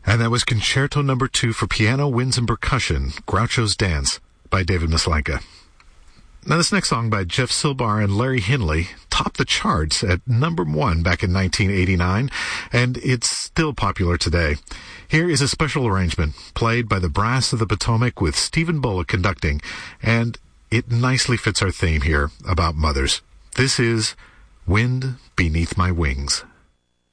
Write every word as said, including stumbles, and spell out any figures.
And that was Concerto Number Two for Piano, Winds, and Percussion, Groucho's Dance, by David Maslanka. Now, this next song by Jeff Silbar and Larry Hinley topped the charts at number one back in nineteen eighty-nine, and it's still popular today. Here is a special arrangement played by the Brass of the Potomac with Stephen Bullock conducting, and it nicely fits our theme here about mothers. This is Wind Beneath My Wings.